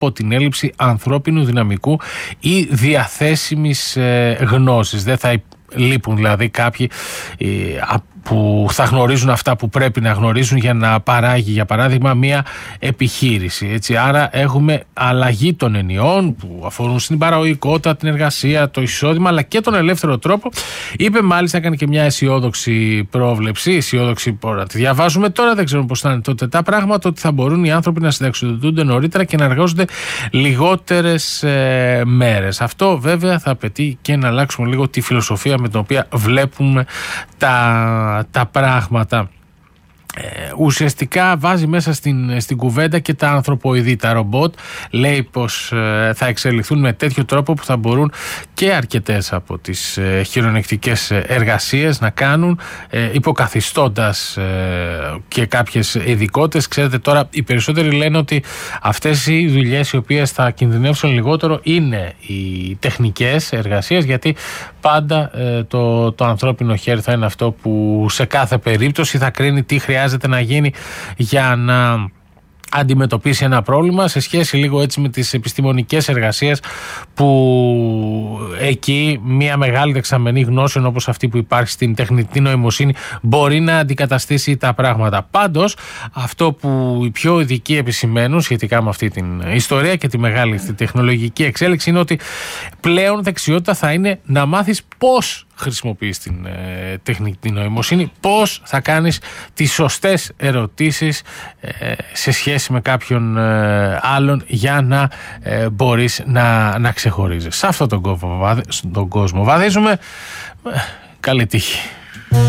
από την έλλειψη ανθρώπινου δυναμικού ή διαθέσιμης γνώσης. Δεν θα λείπουν δηλαδή κάποιοι που θα γνωρίζουν αυτά που πρέπει να γνωρίζουν για να παράγει, για παράδειγμα, μια επιχείρηση. Έτσι. Άρα έχουμε αλλαγή των ενιών που αφορούν στην παραγωγικότητα, την εργασία, το εισόδημα, αλλά και τον ελεύθερο τρόπο. Είπε μάλιστα, έκανε και μια αισιόδοξη πρόβλεψη, αισιόδοξη να τη διαβάζουμε τώρα, δεν ξέρουμε πώς θα είναι τότε τα πράγματα, ότι θα μπορούν οι άνθρωποι να συνταξιοδοτούνται νωρίτερα και να εργάζονται λιγότερες μέρες. Αυτό βέβαια θα απαιτεί και να αλλάξουμε λίγο τη φιλοσοφία με την οποία βλέπουμε τα πράγματα. Ουσιαστικά βάζει μέσα στην κουβέντα και τα ανθρωποειδή, τα ρομπότ. Λέει πως θα εξελιχθούν με τέτοιο τρόπο που θα μπορούν και αρκετές από τις χειρονακτικές εργασίες να κάνουν, υποκαθιστώντας και κάποιες ειδικότητες. Ξέρετε, τώρα οι περισσότεροι λένε ότι αυτές οι δουλειές οι οποίες θα κινδυνεύσουν λιγότερο είναι οι τεχνικές εργασίες, γιατί πάντα το ανθρώπινο χέρι θα είναι αυτό που σε κάθε περίπτωση θα κρίνει τι χρειάζεται να γίνει για να αντιμετωπίσει ένα πρόβλημα, σε σχέση λίγο έτσι με τις επιστημονικές εργασίες που εκεί μια μεγάλη δεξαμενή γνώσεων όπως αυτή που υπάρχει στην τεχνητή νοημοσύνη μπορεί να αντικαταστήσει τα πράγματα. Πάντως αυτό που οι πιο ειδικοί επισημαίνουν σχετικά με αυτή την ιστορία και τη μεγάλη τεχνολογική εξέλιξη είναι ότι πλέον δεξιότητα θα είναι να μάθεις πώς χρησιμοποιείς την τεχνητή νοημοσύνη, πώς θα κάνεις τις σωστές ερωτήσεις σε σχέση με κάποιον άλλον για να μπορείς να ξεχωρίζεις. Σε αυτόν τον κόσμο βαδίζουμε. Καλή τύχη.